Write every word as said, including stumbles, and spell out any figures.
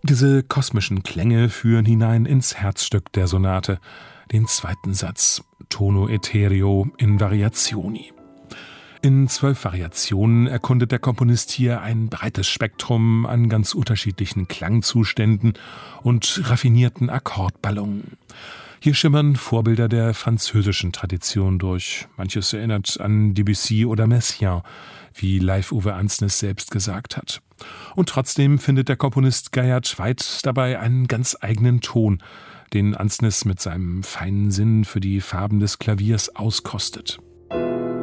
Diese kosmischen Klänge führen hinein ins Herzstück der Sonate, den zweiten Satz, Tono Etereo in Variazioni. In zwölf Variationen erkundet der Komponist hier ein breites Spektrum an ganz unterschiedlichen Klangzuständen und raffinierten Akkordballungen. Hier schimmern Vorbilder der französischen Tradition durch. Manches erinnert an Debussy oder Messiaen, wie Leif-Uwe Andsnes selbst gesagt hat. Und trotzdem findet der Komponist Gayat Schweid dabei einen ganz eigenen Ton, den Andsnes mit seinem feinen Sinn für die Farben des Klaviers auskostet.